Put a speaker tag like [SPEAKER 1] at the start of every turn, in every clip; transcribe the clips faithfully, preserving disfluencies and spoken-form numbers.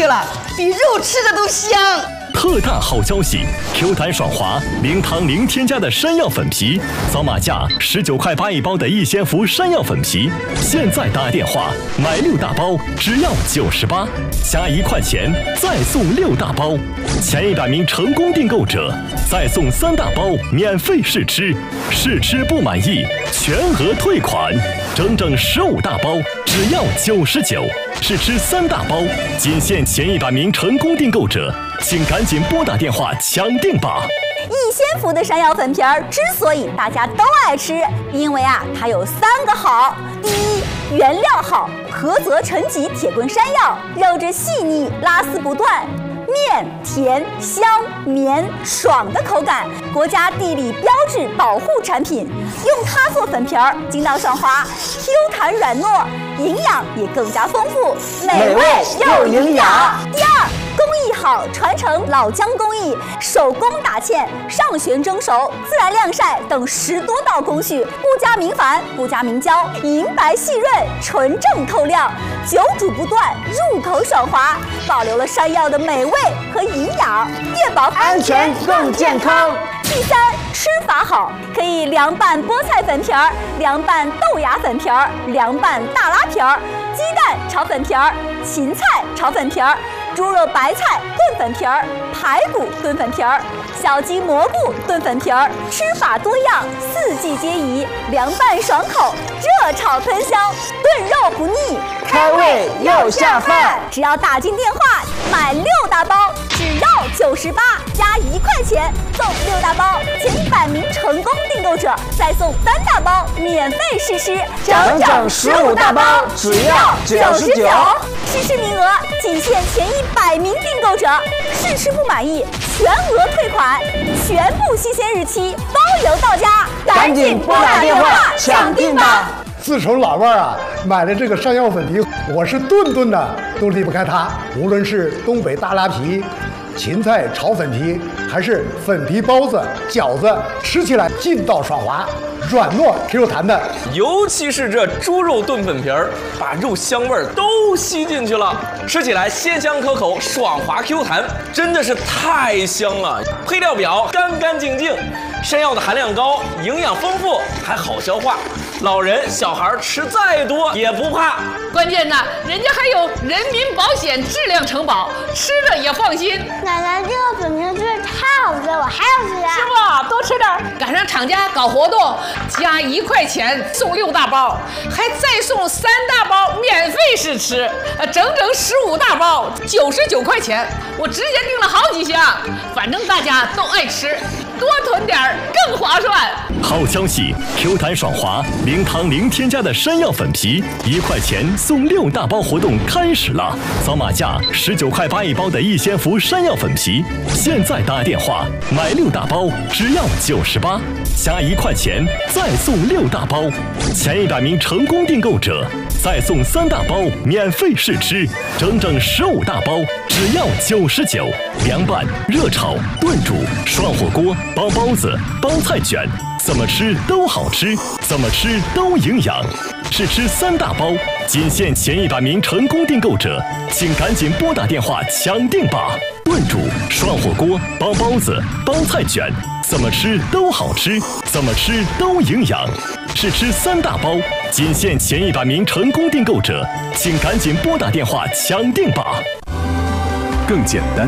[SPEAKER 1] 了，比肉吃的都香。
[SPEAKER 2] 特大好消息 ！Q 弹爽滑，零糖零添加的山药粉皮，扫码价十九块八一包的逸仙福山药粉皮，现在打电话买六大包只要九十八，加一块钱再送六大包，前一百名成功订购者再送三大包免费试吃，试吃不满意全额退款，整整十五大包只要九十九，试吃三大包仅限前一百名成功订购者。请赶紧拨打电话抢订吧！
[SPEAKER 3] 逸仙福的山药粉皮儿之所以大家都爱吃，因为啊，它有三个好。第一，原料好，菏泽陈吉铁棍山药，肉质细腻，拉丝不断。面甜香绵爽的口感，国家地理标志保护产品，用它做粉皮儿，筋道爽滑 ，Q 弹软糯，营养也更加丰富，
[SPEAKER 1] 美味又营养。
[SPEAKER 3] 第二，工艺好，传承老姜工艺，手工打芡、上旋蒸熟、自然晾晒等十多道工序，不加明矾，不加明胶，银白细润，纯正透亮，久煮不断，入口爽滑，保留了山药的美味和营养，越保
[SPEAKER 1] 安全更健康。
[SPEAKER 3] 第三，吃法好，可以凉拌菠菜粉皮儿，凉拌豆芽粉皮儿，凉拌大拉皮儿，鸡蛋炒粉皮儿，芹菜炒粉皮儿，猪肉白菜炖粉皮儿，排骨炖粉皮儿，小鸡蘑菇炖粉皮儿，吃法多样，四季皆宜，凉拌爽口，热炒喷香，炖肉不腻，
[SPEAKER 1] 开胃又下饭。
[SPEAKER 3] 只要打进电话买六大包，只要九十八，加一块钱送六大包，前一百名成功订购者再送三大包免费试吃，
[SPEAKER 1] 整整十五大包只要九十九。
[SPEAKER 3] 试吃名额仅限前一百名订购者，试吃不满意全额退款，全部新鲜日期包邮到家，
[SPEAKER 1] 赶紧拨打电话抢订吧！
[SPEAKER 4] 自从老伴儿啊买了这个山药粉皮，我是顿顿的都离不开它。无论是东北大拉皮、芹菜炒粉皮，还是粉皮包子、饺子，吃起来劲道爽滑，软糯 Q 弹的。
[SPEAKER 5] 尤其是这猪肉炖粉皮儿，把肉香味儿都吸进去了，吃起来鲜香可口，爽滑 Q 弹，真的是太香了。配料表干干净净，山药的含量高，营养丰富，还好消化。老人小孩吃再多也不怕，
[SPEAKER 6] 关键呢，人家还有人民保险质量承保，吃着也放心。
[SPEAKER 7] 奶奶，这个粉皮真是太好吃了，我还要吃啊！
[SPEAKER 6] 是不？多吃点。赶上厂家搞活动，加一块钱送六大包，还再送三大包免费试吃，呃，整整十五大包，九十九块钱。我直接订了好几箱，反正大家都爱吃，多囤点儿更划算。
[SPEAKER 2] 好消息 ！Q 弹爽滑，零糖零添加的山药粉皮，一块钱送六大包活动开始了！扫码价十九块八一包的逸仙福山药粉皮，现在打电话买六大包只要九十八，加一块钱再送六大包，前一百名成功订购者再送三大包免费试吃，整整十五大包只要九十九。凉拌、热炒、炖煮、涮火锅、包包子、包菜卷，怎么吃都好吃，怎么吃都营养。试吃三大包，仅限前一百名成功订购者，请赶紧拨打电话抢订吧！炖煮、涮火锅、包包子、包菜卷，怎么吃都好吃，怎么吃都营养。试吃三大包，仅限前一百名成功订购者，请赶紧拨打电话抢订吧！
[SPEAKER 8] 更简单，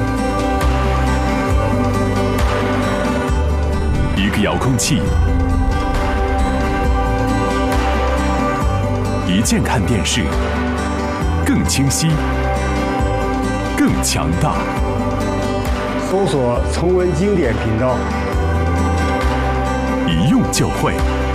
[SPEAKER 8] 一个遥控器，一键看电视，更清晰，更强大。
[SPEAKER 4] 搜索重温经典频道，
[SPEAKER 8] 一用就会。